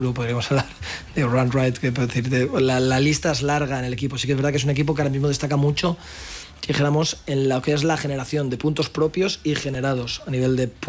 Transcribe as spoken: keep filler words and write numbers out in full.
Luego podríamos hablar de Run Right, que decir, de, la, la lista es larga en el equipo. Sí que es verdad que es un equipo que ahora mismo destaca mucho, dijéramos, en lo que es la generación de puntos propios y generados a nivel de